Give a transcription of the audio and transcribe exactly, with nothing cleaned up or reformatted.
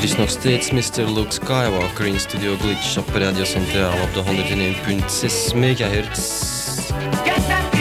is nog steeds mister Luke Skywalker in Studio Glitch op Radio Centraal op de honderdéén komma zes megahertz.